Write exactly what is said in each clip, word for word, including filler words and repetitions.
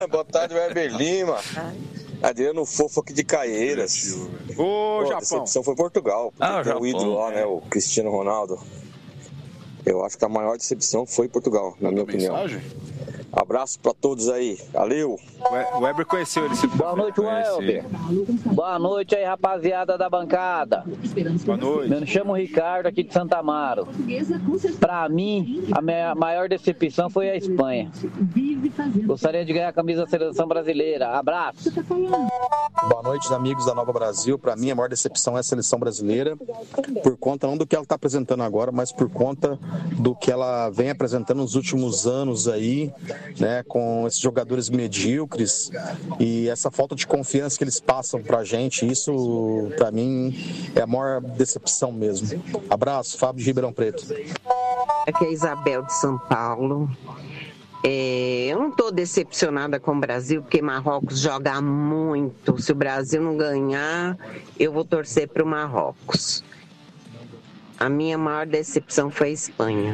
Boa tarde, Weber Lima. Adriano Fofo aqui de Caieiras. Ô, Pô, Japão. A decepção foi Portugal. Ah, o tem o ídolo lá, Japão, né? O Cristiano Ronaldo. Eu acho que a maior decepção foi Portugal, na minha opinião. Mensagem? Abraço pra todos aí. Valeu. O Weber conheceu ele. Boa noite, Welber. Boa noite aí, rapaziada da bancada. Boa noite. Me chamo Ricardo, aqui de Santa Amaro. Pra mim, a minha maior decepção foi a Espanha. Gostaria de ganhar a camisa da seleção brasileira. Abraço. Boa noite, amigos da Nova Brasil. Para mim, a maior decepção é a seleção brasileira, por conta não do que ela está apresentando agora, mas por conta do que ela vem apresentando nos últimos anos aí, né, com esses jogadores medíocres e essa falta de confiança que eles passam para a gente. Isso, para mim, é a maior decepção mesmo. Abraço, Fábio de Ribeirão Preto. Aqui é a Isabel de São Paulo. É, eu não estou decepcionada com o Brasil, porque Marrocos joga muito. Se o Brasil não ganhar, eu vou torcer para o Marrocos. A minha maior decepção foi a Espanha.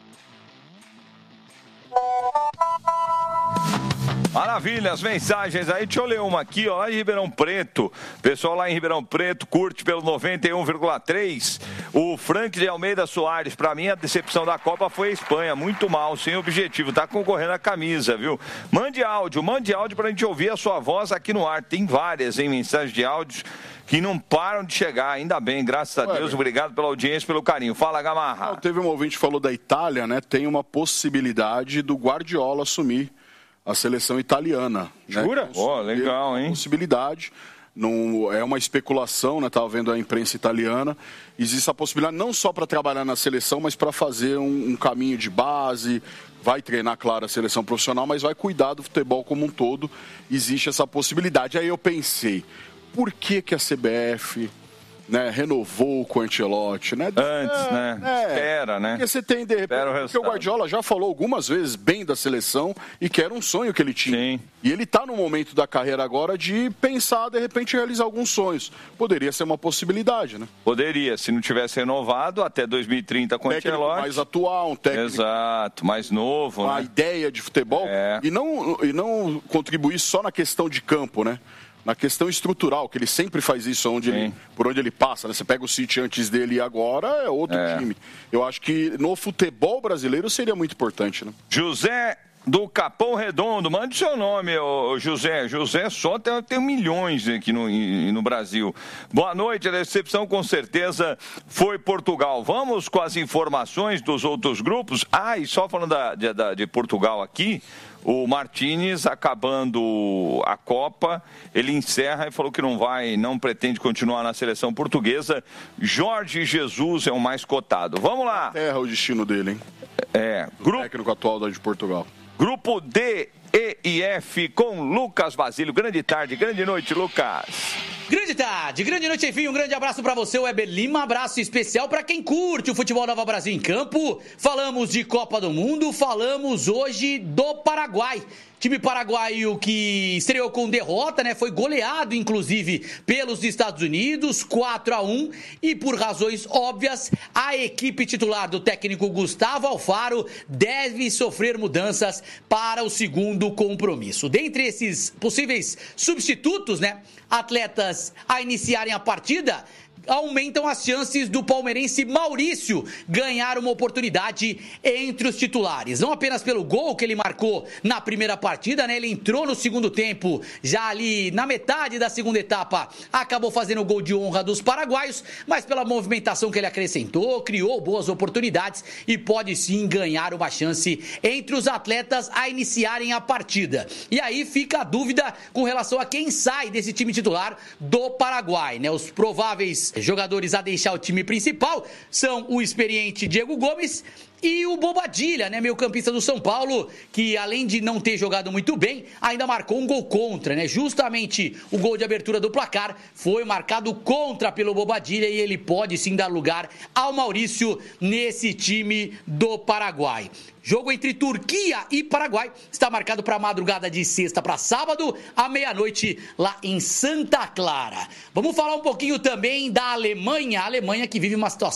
Maravilha, as mensagens aí, deixa eu ler uma aqui, ó, lá em Ribeirão Preto. Pessoal lá em Ribeirão Preto curte pelo noventa e um vírgula três. O Frank de Almeida Soares, pra mim a decepção da Copa foi a Espanha, muito mal, sem objetivo, tá concorrendo a camisa, viu? Mande áudio, mande áudio pra gente ouvir a sua voz aqui no ar. Tem várias, hein, mensagens de áudios que não param de chegar, ainda bem, graças a Ué, Deus, obrigado pela audiência, pelo carinho. Fala, Gamarra. Não, teve um ouvinte que falou da Itália, né? Tem uma possibilidade do Guardiola assumir a seleção italiana. Jura? Né? Oh, legal, hein? Possibilidade. Não, é uma especulação, né? Estava vendo a imprensa italiana. Existe a possibilidade não só para trabalhar na seleção, mas para fazer um, um caminho de base. Vai treinar, claro, a seleção profissional, mas vai cuidar do futebol como um todo. Existe essa possibilidade. Aí eu pensei, por que que a C B F... né, renovou com o Ancelotti, né? Antes, é, né? É, Espera, né? Porque você tem, de repente, o porque o Guardiola já falou algumas vezes bem da seleção e que era um sonho que ele tinha. Sim. E ele está no momento da carreira agora de pensar, de repente, realizar alguns sonhos. Poderia ser uma possibilidade, né? Poderia, se não tivesse renovado até dois mil e trinta com o Ancelotti. Mais atual, um técnico. Exato, mais novo, uma né? ideia de futebol. É. E, não, e não contribuir só na questão de campo, né? Na questão estrutural, que ele sempre faz isso onde ele, por onde ele passa, né? Você pega o City antes dele e agora é outro é. time. Eu acho que no futebol brasileiro seria muito importante, né? José do Capão Redondo, mande seu nome, ô, José. José só tem, tem milhões aqui no, no Brasil. Boa noite, a decepção com certeza foi Portugal. Vamos com as informações dos outros grupos. Ah, e só falando da, de, da, de Portugal aqui, o Martínez, acabando a Copa, ele encerra e falou que não vai, não pretende continuar na seleção portuguesa. Jorge Jesus é o mais cotado. Vamos lá. É o destino dele, hein? É. Grupo... técnico atual de Portugal. Grupo D, E e F com Lucas Basílio. Grande tarde, grande noite, Lucas. Grande tarde, grande noite, enfim, um grande abraço pra você, Weber Lima, abraço especial pra quem curte o futebol Nova Brasil em campo. Falamos de Copa do Mundo, falamos hoje do Paraguai. Time paraguaio que estreou com derrota, né? Foi goleado, inclusive, pelos Estados Unidos, quatro a um. E por razões óbvias, a equipe titular do técnico Gustavo Alfaro deve sofrer mudanças para o segundo compromisso. Dentre esses possíveis substitutos, né? Atletas a iniciarem a partida, aumentam as chances do palmeirense Maurício ganhar uma oportunidade entre os titulares. Não apenas pelo gol que ele marcou na primeira partida, né? Ele entrou no segundo tempo, já ali na metade da segunda etapa, acabou fazendo o gol de honra dos paraguaios, mas pela movimentação que ele acrescentou, criou boas oportunidades e pode sim ganhar uma chance entre os atletas a iniciarem a partida. E aí fica a dúvida com relação a quem sai desse time titular do Paraguai, né? Os prováveis jogadores a deixar o time principal são o experiente Diego Gomes e o Bobadilla, né, meio campista do São Paulo, que além de não ter jogado muito bem, ainda marcou um gol contra, né? Justamente o gol de abertura do placar foi marcado contra pelo Bobadilla e ele pode sim dar lugar ao Maurício nesse time do Paraguai. Jogo entre Turquia e Paraguai está marcado para a madrugada de sexta para sábado, à meia-noite, lá em Santa Clara. Vamos falar um pouquinho também da Alemanha. A Alemanha que vive uma situação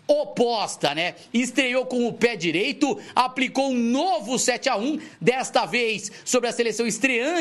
oposta, né? Estreou com o pé direito, aplicou um novo sete a um, desta vez sobre a seleção estreante